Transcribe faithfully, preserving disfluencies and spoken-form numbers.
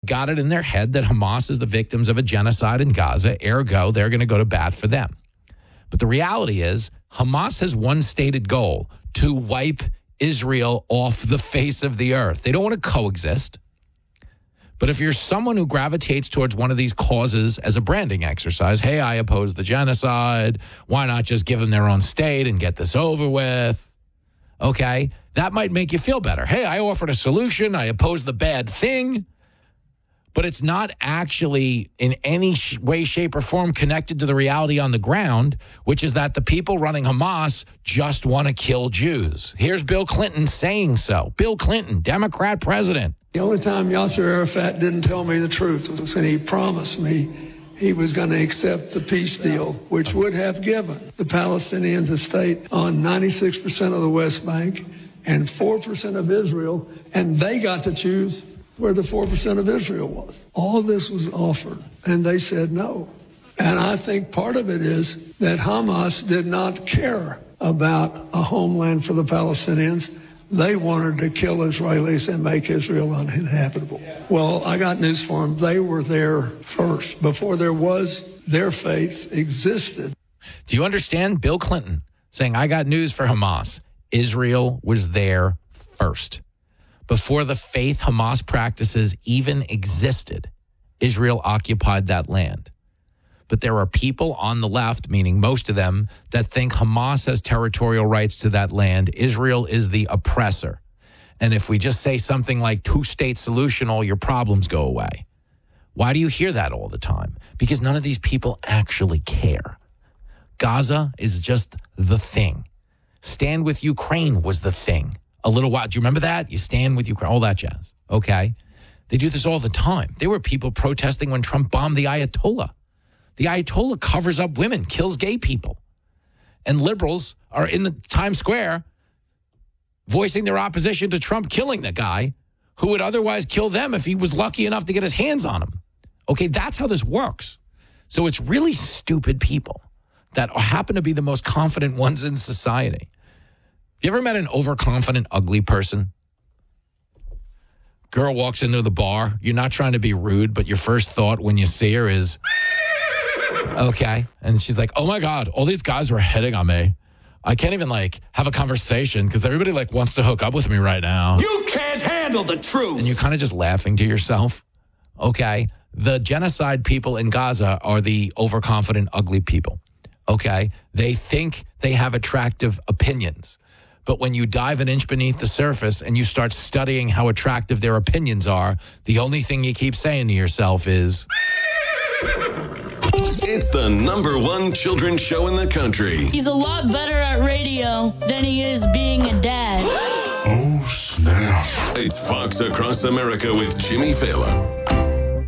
got it in their head that Hamas is the victims of a genocide in Gaza, ergo, they're going to go to bat for them. But the reality is, Hamas has one stated goal: to wipe Israel off the face of the earth. They don't want to coexist. But if you're someone who gravitates towards one of these causes as a branding exercise, hey, I oppose the genocide, why not just give them their own state and get this over with? Okay, that might make you feel better. Hey, I offered a solution, I oppose the bad thing. But it's not actually in any sh- way, shape, or form connected to the reality on the ground, which is that the people running Hamas just want to kill Jews. Here's Bill Clinton saying so. Bill Clinton, Democrat president. The only time Yasser Arafat didn't tell me the truth was when he promised me he was going to accept the peace deal, which would have given the Palestinians a state on ninety-six percent of the West Bank and four percent of Israel, and they got to choose where the four percent of Israel was. All this was offered, and they said no. And I think part of it is that Hamas did not care about a homeland for the Palestinians. They wanted to kill Israelis and make Israel uninhabitable. Well, I got news for them. They were there first. Before there was, their faith existed. Do you understand? Bill Clinton saying, I got news for Hamas. Israel was there first. Before the faith Hamas practices even existed, Israel occupied that land. But there are people on the left, meaning most of them, that think Hamas has territorial rights to that land. Israel is the oppressor. And if we just say something like two-state solution, all your problems go away. Why do you hear that all the time? Because none of these people actually care. Gaza is just the thing. Stand with Ukraine was the thing. A little while. Do you remember that? You stand with Ukraine, all that jazz. Okay. They do this all the time. There were people protesting when Trump bombed the Ayatollah. The Ayatollah covers up women, kills gay people. And liberals are in the Times Square voicing their opposition to Trump killing the guy who would otherwise kill them if he was lucky enough to get his hands on him. Okay, that's how this works. So it's really stupid people that happen to be the most confident ones in society. You ever met an overconfident, ugly person? Girl walks into the bar. You're not trying to be rude, but your first thought when you see her is, okay. And she's like, oh my God, all these guys were hitting on me. I can't even like have a conversation because everybody like wants to hook up with me right now. You can't handle the truth. And you're kind of just laughing to yourself. Okay. The genocide people in Gaza are the overconfident, ugly people. Okay. They think they have attractive opinions. But when you dive an inch beneath the surface and you start studying how attractive their opinions are, the only thing you keep saying to yourself is... It's the number one children's show in the country. He's a lot better at radio than he is being a dad. Oh, snap. It's Fox Across America with Jimmy Fallon.